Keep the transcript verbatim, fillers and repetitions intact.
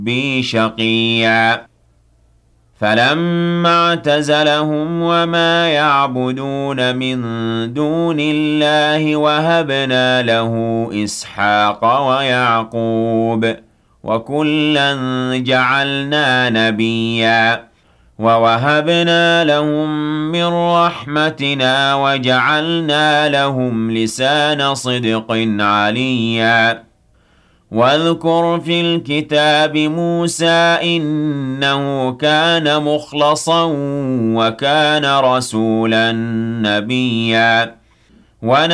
بِي شَقِيًّا فَلَمَّا اعْتَزَلَهُمْ وَمَا يَعْبُدُونَ مِن دُونِ اللَّهِ وَهَبْنَا لَهُ إِسْحَاقَ وَيَعْقُوبَ ۖ وَكُلًّا جَعَلْنَا نَبِيًّا وَوَهَبْنَا لَهُم مِّن رَّحْمَتِنَا وَجَعَلْنَا لَهُمْ لِسَانَ صِدْقٍ عَلِيًّا وَاذْكُرْ فِي الْكِتَابِ مُوسَىٰ ۚ إِنَّهُ كَانَ مُخْلَصًا وَكَانَ رَسُولًا نَّبِيًّا